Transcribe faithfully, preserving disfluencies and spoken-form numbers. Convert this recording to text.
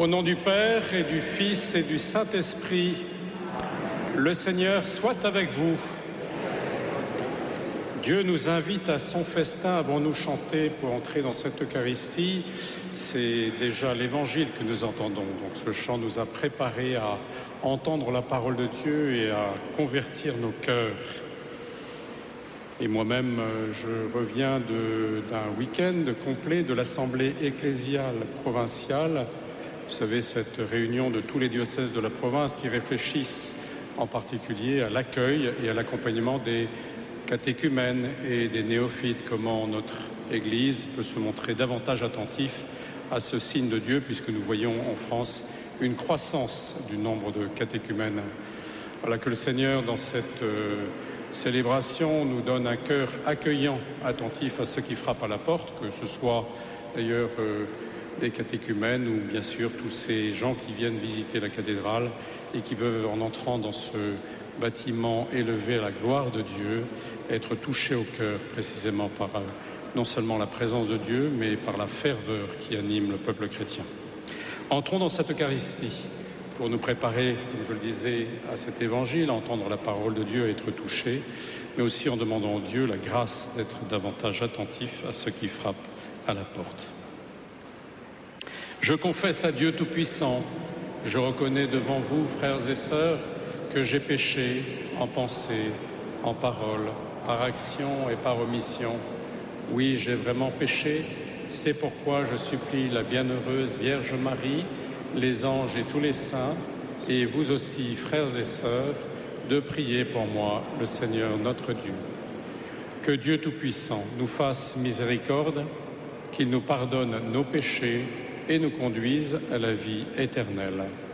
Au nom du Père et du Fils et du Saint-Esprit, le Seigneur soit avec vous. Dieu nous invite à son festin. Avons-nous chanté pour entrer dans cette Eucharistie? C'est déjà l'Évangile que nous entendons. Donc ce chant nous a préparés à entendre la parole de Dieu et à convertir nos cœurs. Et moi-même, je reviens de, d'un week-end complet de l'Assemblée ecclésiale provinciale. Vous savez, cette réunion de tous les diocèses de la province qui réfléchissent en particulier à l'accueil et à l'accompagnement des catéchumènes et des néophytes, comment notre Église peut se montrer davantage attentif à ce signe de Dieu, puisque nous voyons en France une croissance du nombre de catéchumènes. Voilà, que le Seigneur, dans cette euh, célébration, nous donne un cœur accueillant, attentif à ceux qui frappent à la porte, que ce soit d'ailleurs euh, des catéchumènes ou bien sûr tous ces gens qui viennent visiter la cathédrale et qui peuvent, en entrant dans ce bâtiment élevé à la gloire de Dieu, être touchés au cœur précisément par euh, non seulement la présence de Dieu, mais par la ferveur qui anime le peuple chrétien. Entrons dans cette Eucharistie pour nous préparer, comme je le disais, à cet évangile, à entendre la parole de Dieu, à être touchés, mais aussi en demandant à Dieu la grâce d'être davantage attentif à ceux qui frappent à la porte. Je confesse à Dieu Tout-Puissant, je reconnais devant vous, frères et sœurs, que j'ai péché en pensée, en parole, par action et par omission. Oui, j'ai vraiment péché, c'est pourquoi je supplie la bienheureuse Vierge Marie, les anges et tous les saints, et vous aussi, frères et sœurs, de prier pour moi, le Seigneur notre Dieu. Que Dieu Tout-Puissant nous fasse miséricorde, qu'il nous pardonne nos péchés et nous conduise à la vie éternelle.